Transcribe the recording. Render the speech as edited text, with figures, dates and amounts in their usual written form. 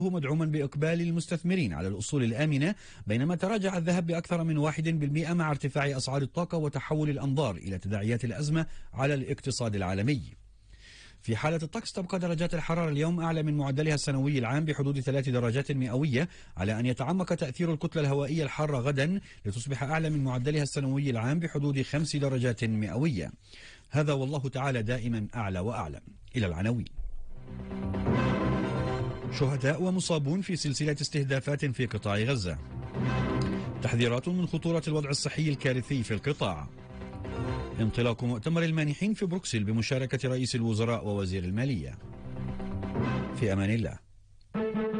مدعوما بإقبال المستثمرين على الأصول الآمنة، بينما تراجع الذهب بأكثر من 1% مع ارتفاع أسعار الطاقة وتحول الأنظار إلى تداعيات الأزمة على الاقتصاد العالمي. في حالة الطقس، تبقى درجات الحرارة اليوم أعلى من معدلها السنوي العام بحدود 3 درجات مئوية، على أن يتعمق تأثير الكتلة الهوائية الحارة غدا لتصبح أعلى من معدلها السنوي العام بحدود 5 درجات مئوية. هذا والله تعالى دائما أعلى وأعلم. إلى العناوين. شهداء ومصابون في سلسلة استهدافات في قطاع غزة. تحذيرات من خطورة الوضع الصحي الكارثي في القطاع. انطلاق مؤتمر المانحين في بروكسل بمشاركة رئيس الوزراء ووزير المالية. في أمان الله.